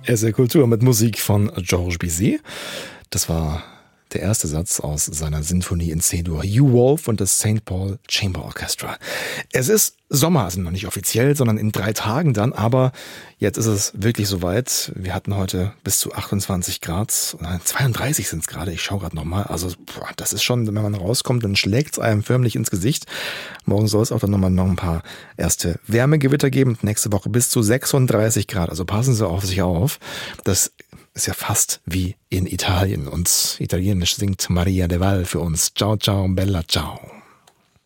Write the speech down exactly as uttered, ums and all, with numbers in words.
R S R Kultur mit Musik von Georges Bizet. Das war der erste Satz aus seiner Sinfonie in C-Dur, You Wolf und das Saint Paul Chamber Orchestra. Es ist Sommer, also noch nicht offiziell, sondern in drei Tagen dann, aber jetzt ist es wirklich soweit. Wir hatten heute bis zu achtundzwanzig Grad, nein, zweiunddreißig sind es gerade, ich schaue gerade nochmal, also boah, das ist schon, wenn man rauskommt, dann schlägt es einem förmlich ins Gesicht. Morgen soll es auch dann nochmal noch ein paar erste Wärmegewitter geben, nächste Woche bis zu sechsunddreißig Grad, also passen Sie auf sich auf. Das ist ja fast wie in Italien und italienisch singt Maria de Val für uns. Ciao, ciao, bella ciao.